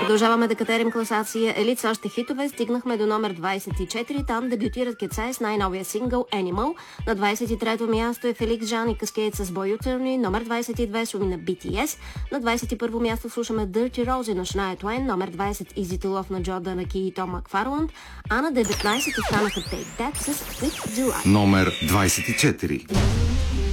Продължаваме да катерим класация Елит с още хитове. Стигнахме до номер 24. Там дебютират Кетсай с най-новия сингъл Animal. На 23-то място е Феликс Жан и Каскейт с Boy You Turn Me. Номер 22 суми на BTS. На 21-во място слушаме Dirty Rose на Shania Twain. Номер 20 Easy to Love на Джо Данаки и Том Макфарланд. А на 19 останаха Take That с Sweet July. Номер 24.